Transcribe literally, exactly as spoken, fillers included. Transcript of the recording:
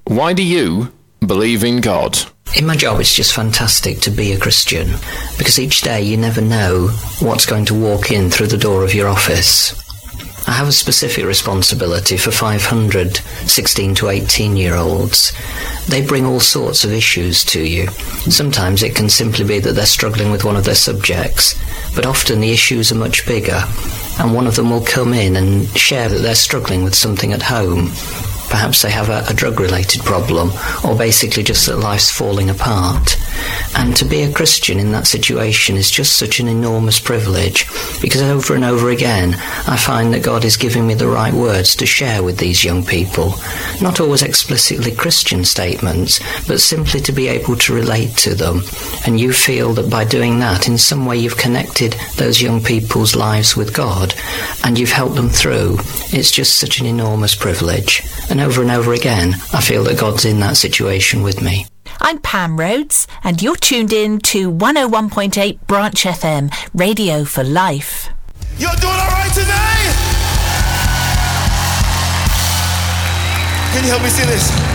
Why do you believe in God? In my job, it's just fantastic to be a Christian, because each day you never know what's going to walk in through the door of your office. I have a specific responsibility for five hundred sixteen to eighteen year olds. They bring all sorts of issues to you. Sometimes it can simply be that they're struggling with one of their subjects, but often the issues are much bigger, and one of them will come in and share that they're struggling with something at home. Perhaps they have a, a drug-related problem, or basically just that life's falling apart. And to be a Christian in that situation is just such an enormous privilege, because over and over again I find that God is giving me the right words to share with these young people. Not always explicitly Christian statements, but simply to be able to relate to them. And you feel that by doing that, in some way you've connected those young people's lives with God, and you've helped them through. It's just such an enormous privilege. And over and over again, I feel that God's in that situation with me. I'm Pam Rhodes, and you're tuned in to one oh one point eight Branch F M, Radio for Life. You're doing all right today? Can you help me see this?